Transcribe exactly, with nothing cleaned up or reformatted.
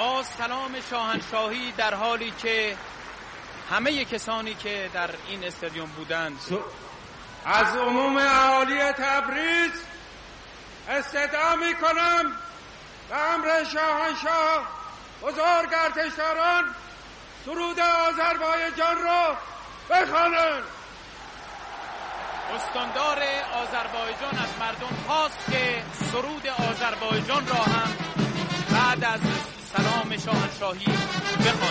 با سلام شاهنشاهی در حالی که همه کسانی که در این استادیوم بودند از عموم اهالی تبریز استدعا می کنم به امر شاهنشاه بزرگ ارتشداران سرود آذربایجان را بخوانند. استاندار آذربایجان از مردم خواست که سرود آذربایجان را هم بعد از سلام شاهنشاهی بخوانند.